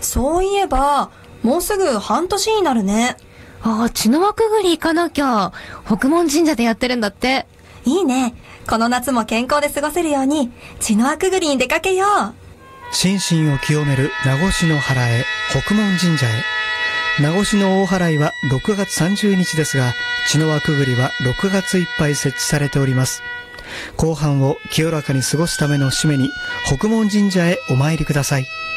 そういえば、もうすぐ半年になるね。 ああ、血の輪くぐり行かなきゃ。北門神社でやってるんだって。 いいね。この夏も健康で過ごせるように、血の輪くぐりに出かけよう。 心身を清める名護市の祓へ、北門神社へ。名護市の大祓いは6月30日ですが、血の輪くぐりは6月いっぱい設置されております。後半を清らかに過ごすための締めに、北門神社へお参りください。